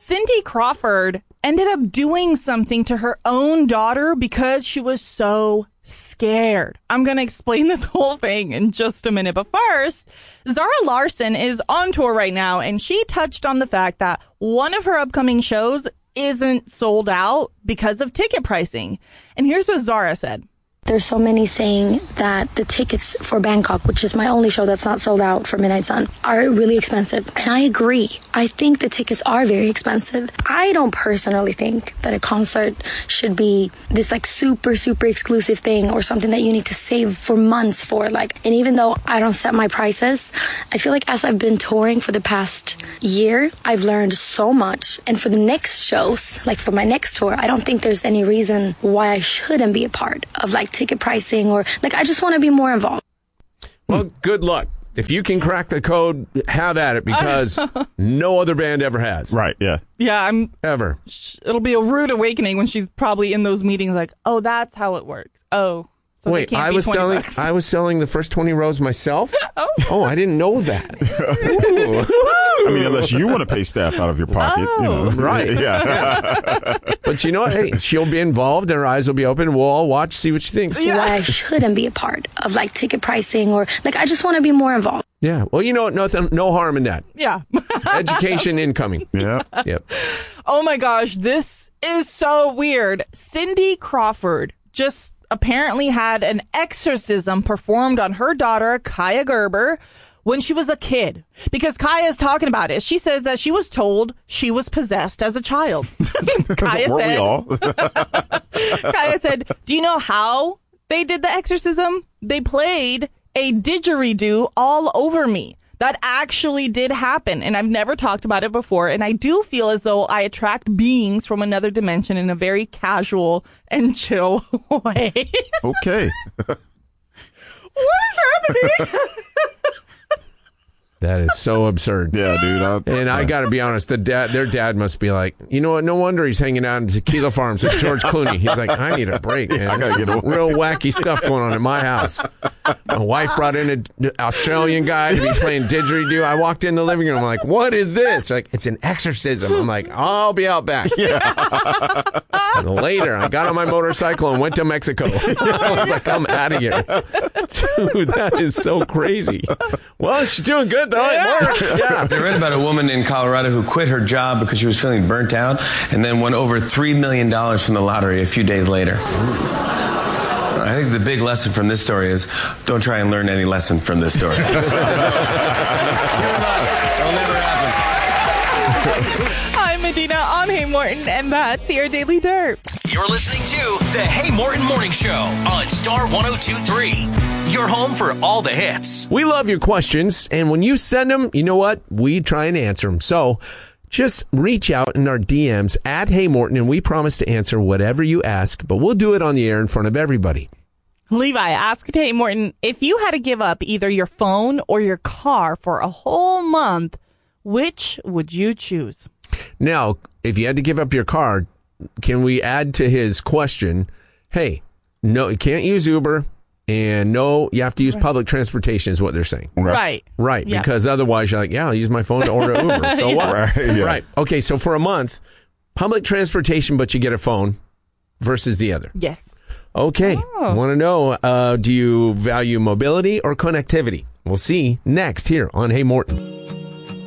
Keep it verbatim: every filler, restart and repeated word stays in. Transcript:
Cindy Crawford ended up doing something to her own daughter because she was so scared. I'm going to explain this whole thing in just a minute. But first, Zara Larsson is on tour right now, and she touched on the fact that one of her upcoming shows isn't sold out because of ticket pricing. And here's what Zara said. There's so many saying that the tickets for Bangkok, which is my only show that's not sold out for Midnight Sun, are really expensive. And I agree. I think the tickets are very expensive. I don't personally think that a concert should be this like super, super exclusive thing or something that you need to save for months for. Like, and even though I don't set my prices, I feel like as I've been touring for the past year, I've learned so much. And for the next shows, like for my next tour, I don't think there's any reason why I shouldn't be a part of like ticket pricing, or like I just want to be more involved. Well, good luck. If you can crack the code, have at it, because no other band ever has. Right, yeah. Yeah, I'm ever. It'll be a rude awakening when she's probably in those meetings like, "Oh, that's how it works." Oh. So Wait, I was selling bucks. I was selling the first twenty rows myself? oh. oh, I didn't know that. I mean, unless you want to pay staff out of your pocket. Oh. You know. Right. Yeah. But you know what? Hey, she'll be involved. Her eyes will be open. We'll all watch, see what she thinks. Yeah. Why I shouldn't be a part of like ticket pricing, or like I just want to be more involved. Yeah. Well, you know what? Nothing, no harm in that. Yeah. Education incoming. Yeah. Yep. Oh my gosh, this is so weird. Cindy Crawford just apparently had an exorcism performed on her daughter, Kaya Gerber, when she was a kid. Because Kaya is talking about it. She says that she was told she was possessed as a child. Kaya Were said, we all? Kaya said, do you know how they did the exorcism? They played a didgeridoo all over me. That actually did happen, and I've never talked about it before, and I do feel as though I attract beings from another dimension in a very casual and chill way. Okay. What is happening? That is so absurd. Yeah, dude. I'll, And I got to be honest, the dad, their dad must be like, you know what? No wonder he's hanging out in Tequila Farms with George Clooney. He's like, I need a break, man. I gotta get away. Real wacky stuff going on in my house. My wife brought in an Australian guy to be playing didgeridoo. I walked in the living room. I'm like, what is this? They're like, it's an exorcism. I'm like, I'll be out back. Yeah. And later, I got on my motorcycle and went to Mexico. I was like, I'm out of here. Dude, that is so crazy. Well, she's doing good, though. It worked. Yeah. I read about a woman in Colorado who quit her job because she was feeling burnt out and then won over three million dollars from the lottery a few days later. I think the big lesson from this story is don't try and learn any lesson from this story. It'll never happen. I'm Medina on Hey Morton, and that's your Daily Dirt. You're listening to the Hey Morton Morning Show on Star one oh two point three. Your home for all the hits. We love your questions, and when you send them, you know what? We try and answer them. So just reach out in our D Ms at Hey Morton, and we promise to answer whatever you ask, but we'll do it on the air in front of everybody. Levi asked Hey Morton, if you had to give up either your phone or your car for a whole month, which would you choose? Now, if you had to give up your car, can we add to his question, hey, no, you can't use Uber, and no, you have to use public transportation is what they're saying. Right. Right, Yeah. because otherwise you're like, yeah, I'll use my phone to order Uber. So Yeah. what? Right, yeah. Right. Okay, so for a month, public transportation, but you get a phone versus the other. Yes. Okay. Oh. Want to know, uh, do you value mobility or connectivity? We'll see next here on Hey Morton.